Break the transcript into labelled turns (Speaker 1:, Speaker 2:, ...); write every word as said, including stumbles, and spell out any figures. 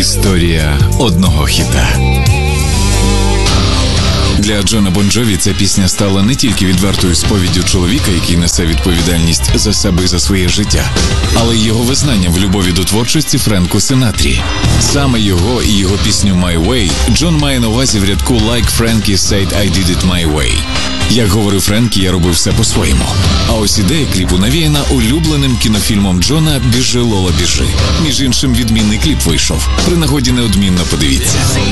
Speaker 1: Історія одного хіта. Для Джона Бон Джові ця пісня стала не тільки відвертою сповіддю чоловіка, який несе відповідальність за себе і за своє життя, але й його визнанням в любові до творчості Френку Синатрі. Саме його і його пісню «My Way» Джон має на увазі в рядку «Like Frankie said I did it my way». Як говорив Френкі, я робив все по-своєму. А ось ідея кліпу навіяна улюбленим кінофільмом Джона «Біжи, Лола, біжи». Між іншим, відмінний кліп вийшов. При нагоді неодмінно подивіться.